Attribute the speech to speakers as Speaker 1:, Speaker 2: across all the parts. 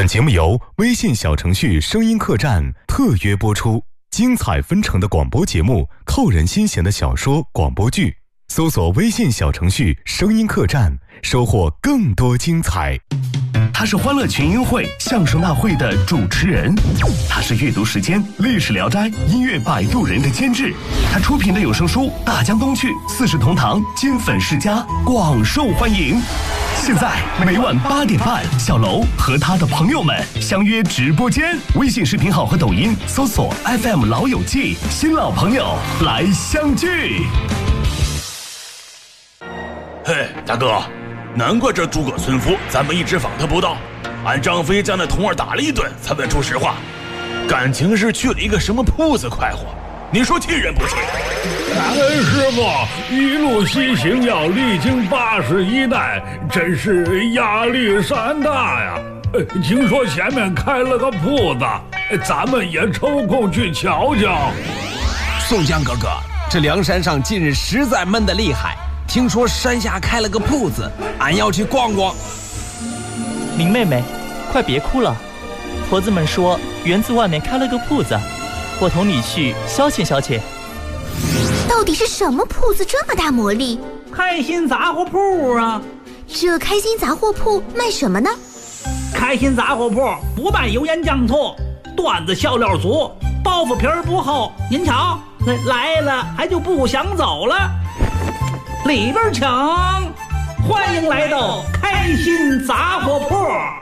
Speaker 1: 本节目由微信小程序声音客栈特约播出，精彩纷呈的广播节目，扣人心弦的小说广播剧，搜索微信小程序声音客栈，收获更多精彩。
Speaker 2: 他是欢乐群英会相声大会的主持人，他是阅读时间历史聊斋音乐摆渡人的监制，他出品的有声书《大江东去》四世同堂金粉世家广受欢迎。现在每晚8点半，小楼和他的朋友们相约直播间，微信视频号和抖音搜索 FM 老友记，新老朋友来相聚。
Speaker 3: 嘿，大哥，难怪这诸葛村夫咱们一直访他不到，俺张飞将那童儿打了一顿才问出实话，感情是去了一个什么铺子快活，你说气人不气？
Speaker 4: 师傅一路西行要历经81代，真是压力山大呀。听说前面开了个铺子，咱们也抽空去瞧瞧。
Speaker 5: 宋江哥哥，这梁山上近日实在闷得厉害，听说山下开了个铺子，俺要去逛逛。
Speaker 6: 明妹妹，快别哭了，婆子们说园子外面开了个铺子，我同你去消遣消遣。
Speaker 7: 到底是什么铺子这么大魔力？
Speaker 8: 开心杂货铺啊！
Speaker 7: 这开心杂货铺卖什么呢？
Speaker 8: 开心杂货铺不卖油盐酱醋，段子笑料足，包袱皮儿不厚。您瞧，来了还就不想走了。里边请，欢迎来到开心杂货铺。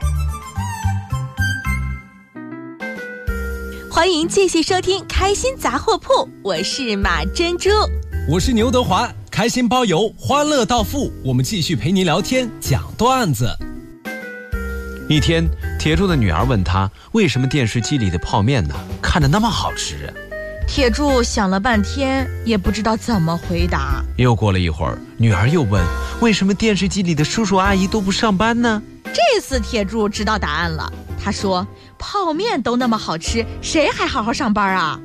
Speaker 9: 欢迎继续收听开心杂货铺，我是马珍珠，
Speaker 5: 我是牛德华，开心包邮，欢乐到付，我们继续陪您聊天讲段子。
Speaker 10: 一天，铁柱的女儿问他，为什么电视机里的泡面呢看着那么好吃啊？
Speaker 9: 铁柱想了半天也不知道怎么回答。
Speaker 10: 又过了一会儿，女儿又问，为什么电视机里的叔叔阿姨都不上班呢？
Speaker 9: 这次铁柱知道答案了，他说泡面都那么好吃，谁还好好上班啊？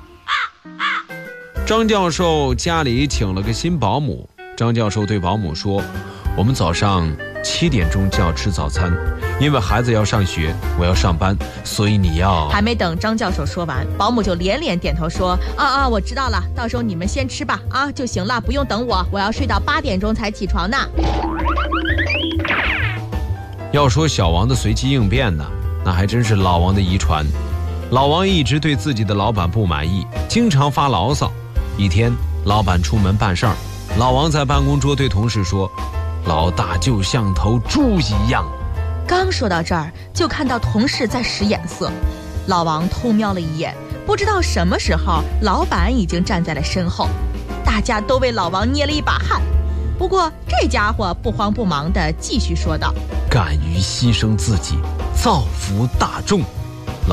Speaker 10: 张教授家里请了个新保姆，张教授对保姆说，我们早上7点钟就要吃早餐，因为孩子要上学，我要上班，所以你要……
Speaker 9: 还没等张教授说完，保姆就连连点头说，我知道了，到时候你们先吃吧，就行了，不用等我，我要睡到8点钟才起床呢。
Speaker 10: 要说小王的随机应变呢，那还真是老王的遗传。老王一直对自己的老板不满意，经常发牢骚。一天，老板出门办事儿，老王在办公桌对同事说，老大就像头猪一样。
Speaker 9: 刚说到这儿，就看到同事在使眼色，老王偷瞄了一眼，不知道什么时候老板已经站在了身后，大家都为老王捏了一把汗。不过这家伙不慌不忙地继续说道，
Speaker 10: 敢于牺牲自己造福大众，